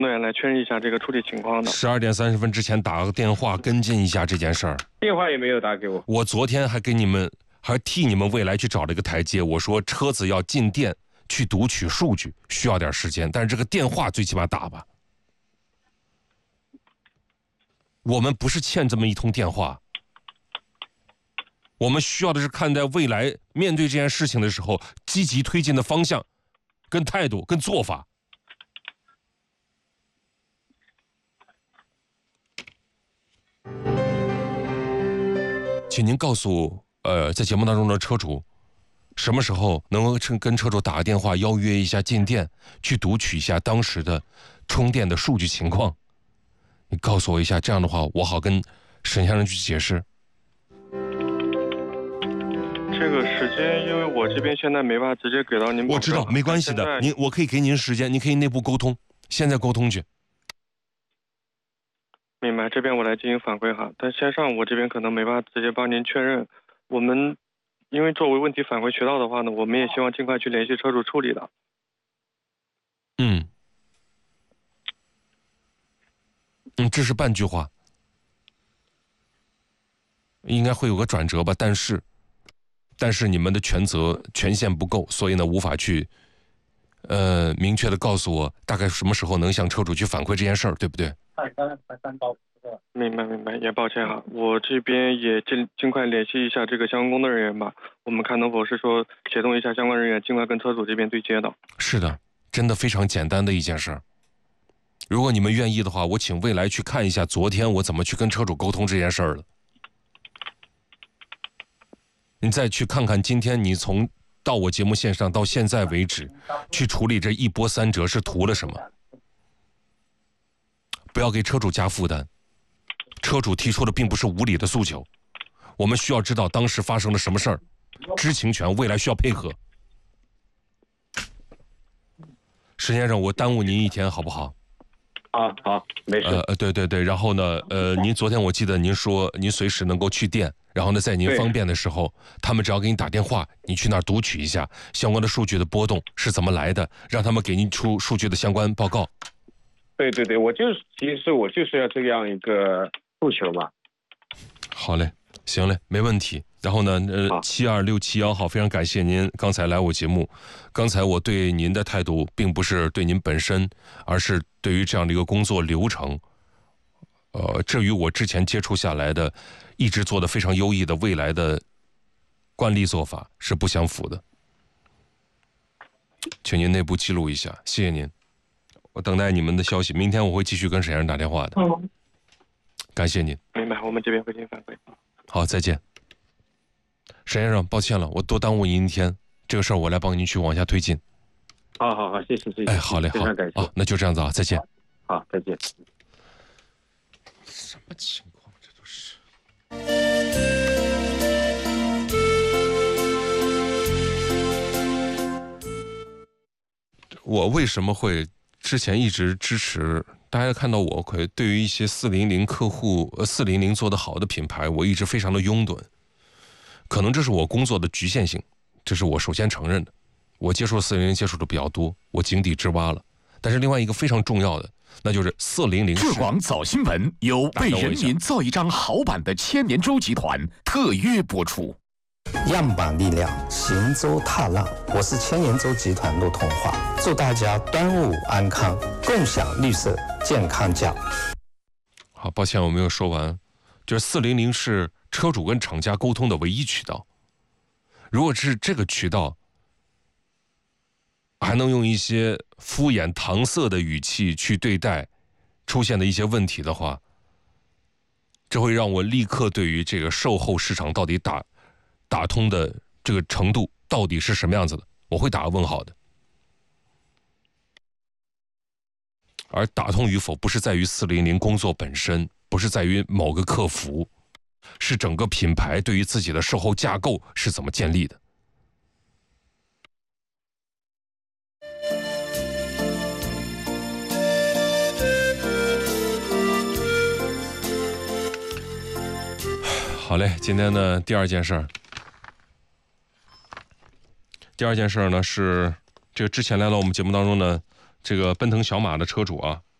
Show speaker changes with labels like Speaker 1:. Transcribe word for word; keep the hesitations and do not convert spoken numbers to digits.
Speaker 1: 人员来确认一下这个处理情况的。
Speaker 2: 十二点三十分之前打个电话跟进一下这件事儿。
Speaker 3: 电话也没有打给我。
Speaker 2: 我昨天还给你们，还替你们未来去找了一个台阶。我说车子要进店去读取数据，需要点时间，但是这个电话最起码打吧。我们不是欠这么一通电话，我们需要的是看待未来面对这件事情的时候积极推进的方向、跟态度、跟做法。请您告诉呃，在节目当中的车主，什么时候能够跟车主打个电话，邀约一下进店，去读取一下当时的充电的数据情况。你告诉我一下，这样的话，我好跟沈先生去解释。
Speaker 1: 这个时间，因为我这边现在没法直接给到您。
Speaker 2: 我知道，没关系的，您我可以给您时间，您可以内部沟通，现在沟通去。
Speaker 1: 明白，这边我来进行反馈哈，但线上我这边可能没办法直接帮您确认。我们因为作为问题反馈渠道的话呢，我们也希望尽快去联系车主处理的。
Speaker 2: 嗯。嗯，这是半句话，应该会有个转折吧。但是，但是你们的权责权限不够，所以呢，无法去，呃，明确的告诉我大概什么时候能向车主去反馈这件事儿，对不对？
Speaker 1: 明白明白，也抱歉哈，我这边也尽尽快联系一下这个相关工作人员吧，我们看能否是说协同一下相关人员，尽快跟车主这边对接的。
Speaker 2: 是的，真的非常简单的一件事儿。如果你们愿意的话，我请未来去看一下昨天我怎么去跟车主沟通这件事儿了。你再去看看今天你从到我节目线上到现在为止，去处理这一波三折是图了什么？不要给车主加负担。车主提出的并不是无理的诉求，我们需要知道当时发生了什么事儿，知情权，未来需要配合。石先生，我耽误您一天好不好？
Speaker 3: 啊，好，没事。
Speaker 2: 呃，对对对，然后呢，呃，您昨天我记得您说您随时能够去店，然后呢，在您方便的时候，他们只要给你打电话，你去那儿读取一下相关的数据的波动是怎么来的，让他们给您出数据的相关报告。
Speaker 3: 对对对，我就是其实我就是要这样一个诉求嘛。
Speaker 2: 好嘞，行嘞，没问题。然后呢，呃，七二六七幺号，非常感谢您刚才来我节目。刚才我对您的态度，并不是对您本身，而是对于这样的一个工作流程，呃，这与我之前接触下来的，一直做的非常优异的未来的惯例做法是不相符的。请您内部记录一下，谢谢您。我等待你们的消息，明天我会继续跟沈先生打电话的。
Speaker 1: 嗯，
Speaker 2: 感谢您。
Speaker 1: 明白，我们这边会进行反馈。
Speaker 2: 好，再见。沈先生，抱歉了，我多耽误您一天，这个事儿我来帮您去往下推进。
Speaker 3: 好好好，谢谢谢谢。
Speaker 2: 哎，好嘞，好，
Speaker 3: 非常感谢。
Speaker 2: 啊，那就这样子啊，再见。
Speaker 3: 好，再见。
Speaker 2: 什么情况？这都是。我为什么会之前一直支持？大家看到我会对于一些四零零客户、呃四零零做得好的品牌，我一直非常的拥趸。可能这是我工作的局限性，这是我首先承认的。我接触四零零接触的比较多，我井底之蛙了。但是另外一个非常重要的，那就是四零零。
Speaker 4: 浙广早新闻由为人民造一张好版的千年舟集团特约播出。
Speaker 5: 样板力量，行舟踏浪。我是千年舟集团陆同华，祝大家端午安康，共享绿色健康奖。
Speaker 2: 好，抱歉我没有说完，就是四零零是车主跟厂家沟通的唯一渠道。如果是这个渠道，还能用一些敷衍搪塞的语气去对待出现的一些问题的话，这会让我立刻对于这个售后市场到底打打通的这个程度到底是什么样子的，我会打个问号的。而打通与否，不是在于四零零工作本身，不是在于某个客服，是整个品牌对于自己的售后架构是怎么建立的。好嘞，今天的第二件事儿，第二件事儿呢是这个之前来到我们节目当中呢，这个奔腾小马的车主啊，